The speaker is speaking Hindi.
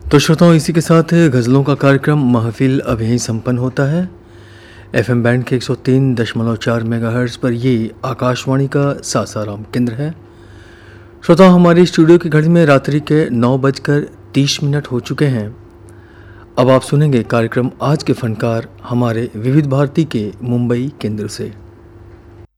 तो श्रोताओं, इसी के साथ गज़लों का कार्यक्रम महफ़िल अब यहीं संपन्न होता है। एफएम बैंड के 103.4 मेगाहर्ट्ज़ पर ये आकाशवाणी का सासाराम केंद्र है। श्रोताओं, हमारी स्टूडियो की घड़ी में रात्रि के 9:30 हो चुके हैं। अब आप सुनेंगे कार्यक्रम आज के फनकार हमारे विविध भारती के मुंबई केंद्र से।